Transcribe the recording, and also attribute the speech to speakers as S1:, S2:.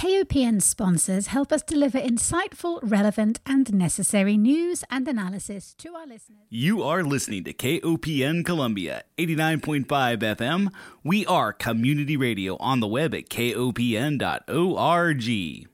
S1: KOPN sponsors help us deliver insightful, relevant, and necessary news and analysis to our listeners.
S2: You are listening to KOPN Columbia, 89.5 FM. We are community radio on the web at kopn.org.